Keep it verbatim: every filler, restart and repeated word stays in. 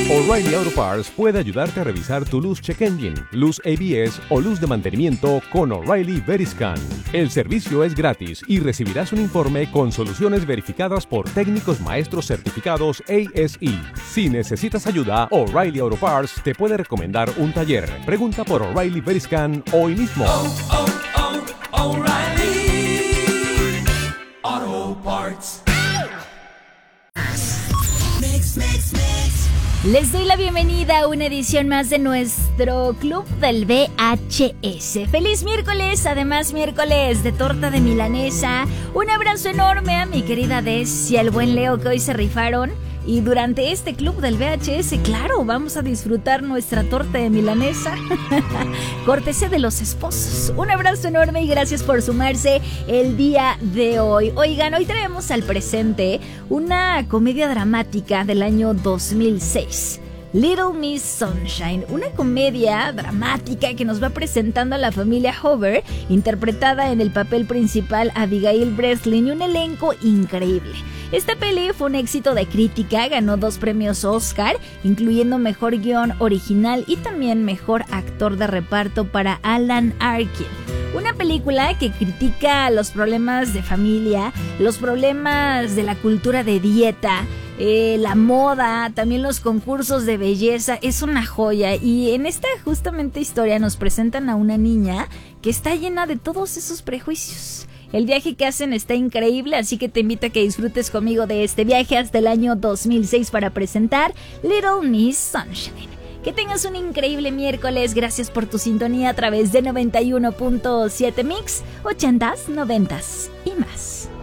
O'Reilly Auto Parts puede ayudarte a revisar tu luz check engine, luz A B S o luz de mantenimiento con O'Reilly Veriscan. El servicio es gratis y recibirás un informe con soluciones verificadas por técnicos maestros certificados A S E. Si necesitas ayuda, O'Reilly Auto Parts te puede recomendar un taller. Pregunta por O'Reilly Veriscan hoy mismo. Oh, oh, oh, O'Reilly Auto Parts. Mix, mix, mix. Les doy la bienvenida a una edición más de nuestro Club del V H S. ¡Feliz miércoles! Además, miércoles de torta de milanesa. Un abrazo enorme a mi querida Des y al buen Leo que hoy se rifaron. Y durante este Club del V H S, claro, vamos a disfrutar nuestra torta de milanesa. Cortesía de los esposos. Un abrazo enorme y gracias por sumarse el día de hoy. Oigan, hoy traemos al presente una comedia dramática del año dos mil seis. Little Miss Sunshine, una comedia dramática que nos va presentando a la familia Hoover, interpretada en el papel principal Abigail Breslin y un elenco increíble. Esta peli fue un éxito de crítica, ganó dos premios Oscar, incluyendo Mejor Guión Original y también Mejor Actor de Reparto para Alan Arkin. Una película que critica los problemas de familia, los problemas de la cultura de dieta, eh, la moda, también los concursos de belleza. Es una joya y en esta justamente historia nos presentan a una niña que está llena de todos esos prejuicios. El viaje que hacen está increíble, así que te invito a que disfrutes conmigo de este viaje hasta el año dos mil seis para presentar Little Miss Sunshine. Que tengas un increíble miércoles, gracias por tu sintonía a través de noventa y uno punto siete Mix, ochentas, noventas y más.